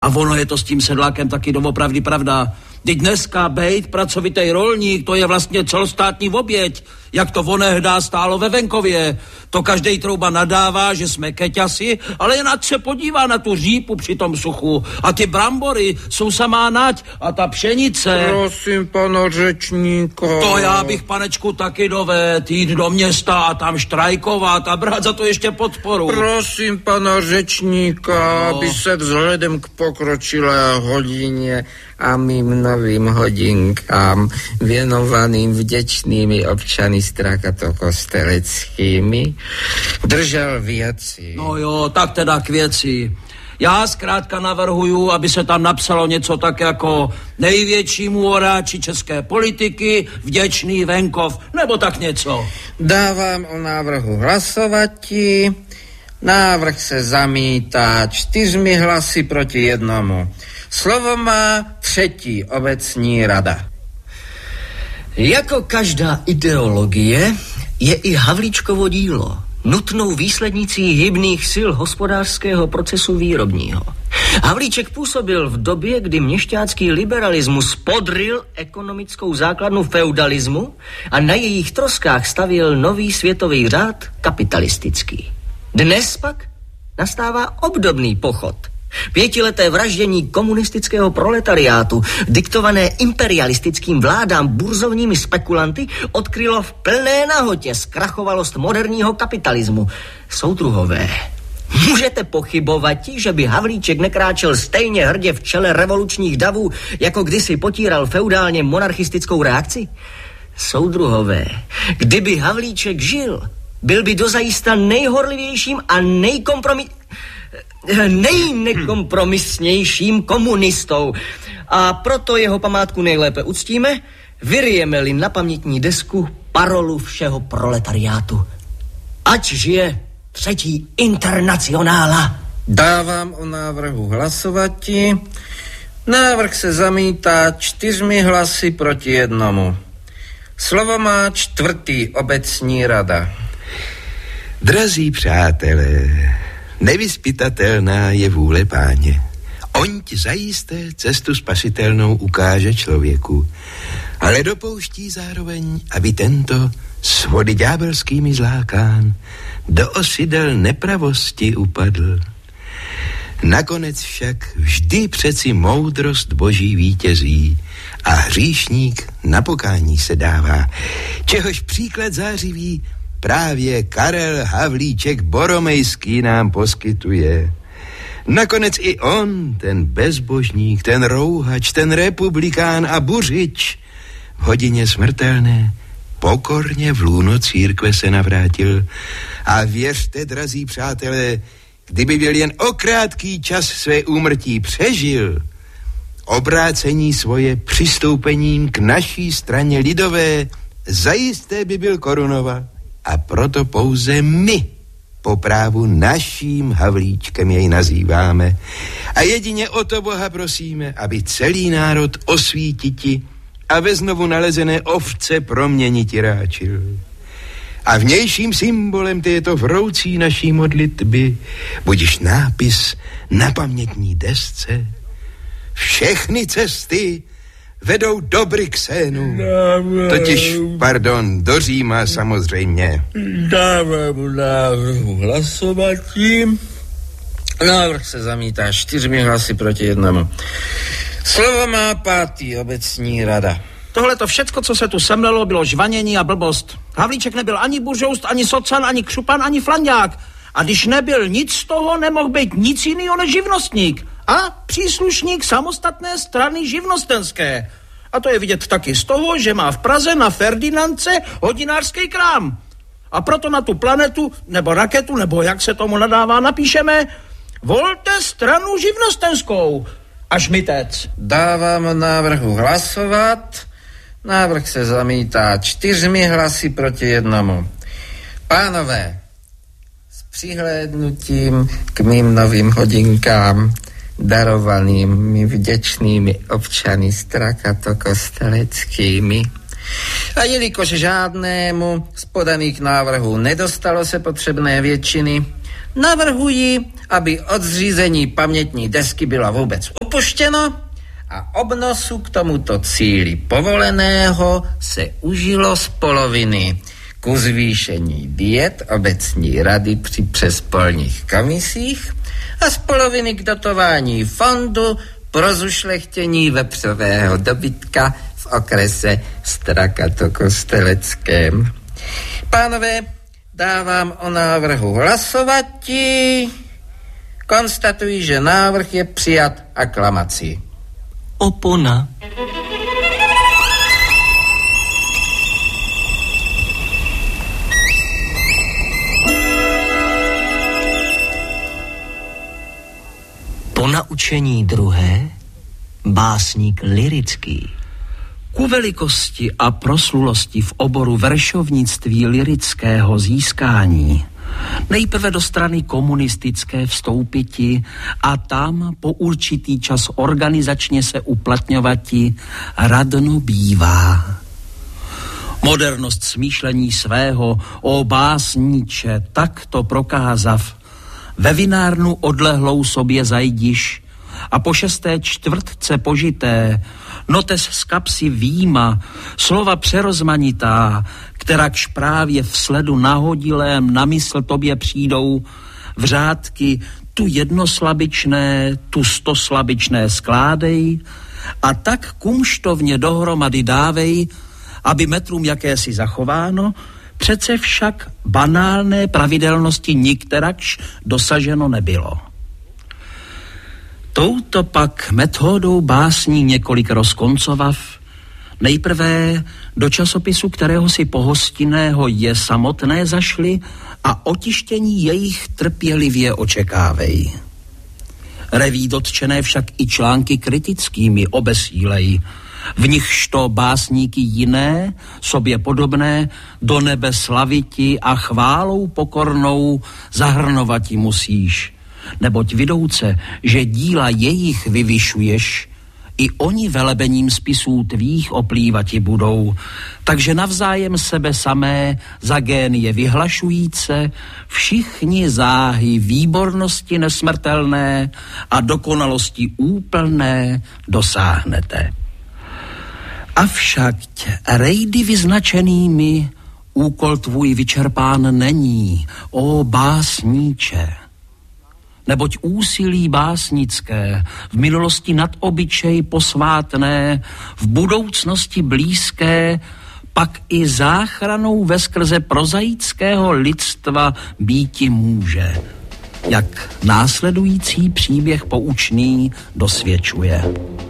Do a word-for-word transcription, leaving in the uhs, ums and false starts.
A ono je to s tím sedlákem taky doopravdy pravda. Teď dneska bejt pracovitej rolník, to je vlastně celostátní oběť, jak to onehdá stálo ve venkově. To každej trouba nadává, že jsme keťasi, ale jen ať se podívá na tu řípu při tom suchu. A ty brambory jsou samá nať a ta pšenice... Prosím, pana řečníka. To já bych, panečku, taky doved, jít do města a tam štrajkovat a brát za to ještě podporu. Prosím, pana řečníka, no. Aby se vzhledem k pokročilé hodině a mým novým hodinkám věnovaným vděčnými občany Strakato-Kosteleckými držel věci. No jo, tak teda k věci. Já zkrátka navrhuju, aby se tam napsalo něco tak jako největšímu oráči české politiky, vděčný venkov, nebo tak něco. Dávám o návrhu hlasovati. Návrh se zamítá čtyřmi hlasy proti jednomu. Slovo má třetí obecní rada. Jako každá ideologie je i Havlíčkovo dílo nutnou výslednicí hybných sil hospodářského procesu výrobního. Havlíček působil v době, kdy měšťácký liberalismus podryl ekonomickou základnu feudalismu a na jejich troskách stavěl nový světový řád kapitalistický. Dnes pak nastává obdobný pochod. Pětileté vraždění komunistického proletariátu, diktované imperialistickým vládám burzovními spekulanty, odkrylo v plné nahotě zkrachovalost moderního kapitalismu. Soudruhové, můžete pochybovat, že by Havlíček nekráčel stejně hrdě v čele revolučních davů, jako kdysi potíral feudálně monarchistickou reakci? Soudruhové, kdyby Havlíček žil, byl by dozajista nejhorlivějším a nejkompromis... nejnekompromisnějším komunistou. A proto jeho památku nejlépe uctíme, vyryjeme-li na pamětní desku parolu všeho proletariátu. Ať žije třetí internacionála. Dávám o návrhu hlasovati. Návrh se zamítá čtyřmi hlasy proti jednomu. Slovo má čtvrtý obecní rada. Drazí přátelé, nevyzpytatelná je vůle Páně. On ti zajisté cestu spasitelnou ukáže člověku, ale dopouští zároveň, aby tento svody ďábelskými zlákán do osidel nepravosti upadl. Nakonec však vždy přeci moudrost Boží vítězí a hříšník na pokání se dává, čehož příklad zářivý právě Karel Havlíček Boromejský nám poskytuje. Nakonec i on, ten bezbožník, ten rouhač, ten republikán a buřič, v hodině smrtelné pokorně v lůno církve se navrátil. A věřte, drazí přátelé, kdyby byl jen o krátký čas své úmrtí přežil, obrácení svoje přistoupením k naší straně lidové zajisté by byl korunovat. A proto pouze my po právu naším Havlíčkem jej nazýváme. A jedině o to Boha prosíme, aby celý národ osvítiti a ve znovu nalezené ovce proměniti ráčil. A vnějším symbolem této vroucí naší modlitby budiš nápis na pamětní desce: všechny cesty vedou do Brixénu. Totiž, pardon, do Říma samozřejmě. Dávám návrhu hlasovatí. Návrh se zamítá čtyřmi hlasy proti jednomu. Slovo má pátý obecní rada. Tohle to všecko, co se tu semlelo, bylo žvanění a blbost. Havlíček nebyl ani buřoust, ani socan, ani křupan, ani flanďák. A když nebyl nic z toho, nemohl být nic jiného než živnostník. A příslušník samostatné strany živnostenské. A to je vidět taky z toho, že má v Praze na Ferdinandce hodinářský krám. A proto na tu planetu, nebo raketu, nebo jak se tomu nadává, napíšeme: volte stranu živnostenskou. Až mitec. Dávám návrhu hlasovat. Návrh se zamítá čtyřmi hlasy proti jednomu. Pánové, s přihlédnutím k mým novým hodinkám, darovanými vděčnými občany Strakato-Kosteleckými, a jelikož žádnému z podaných návrhů nedostalo se potřebné většiny, navrhuji, aby od zřízení pamětní desky bylo vůbec upuštěno a obnosu k tomuto cíli povoleného se užilo z poloviny ku zvýšení diet obecní rady při přespolních komisích a z poloviny k dotování fondu pro zušlechtění vepřového dobytka v okrese Strakato-Kosteleckém. Pánové, dávám o návrhu hlasovati. Konstatuji, že návrh je přijat aklamací. Opona. Po naučení druhé, básník lyrický. Ku velikosti a proslulosti v oboru veršovnictví lyrického získání nejprve do strany komunistické vstoupiti a tam po určitý čas organizačně se uplatňovati radno bývá. Modernost smýšlení svého o básníče takto prokázav ve vinárnu odlehlou sobě zajdiš a po šesté čtvrtce požité notes z kapsy výjima, slova přerozmanitá, kterakž právě v sledu nahodilém na mysl tobě přijdou v řádky tu jednoslabičné, tu stoslabičné skládej a tak kumštovně dohromady dávej, aby metrům jakési zachováno, přece však banálné pravidelnosti nikterakž dosaženo nebylo. Touto pak metodou básní několik rozkoncovav, nejprve do časopisu, kterého si pohostinného je samotné zašli a otištění jejich trpělivě očekávej. Reví dotčené však i články kritickými obesílej, v nichž to básníky jiné, sobě podobné, do nebe slaviti a chválou pokornou zahrnovati musíš. Neboť vidouce, že díla jejich vyvyšuješ, i oni velebením spisů tvých oplývati budou, takže navzájem sebe samé za génie vyhlašujíce, všichni záhy výbornosti nesmrtelné a dokonalosti úplné dosáhnete. Avšak rejdy vyznačenými úkol tvůj vyčerpán není, ó básníče. Neboť úsilí básnické, v minulosti nad obyčej posvátné, v budoucnosti blízké, pak i záchranou veskrze prozaického lidstva býti může, jak následující příběh poučný dosvědčuje.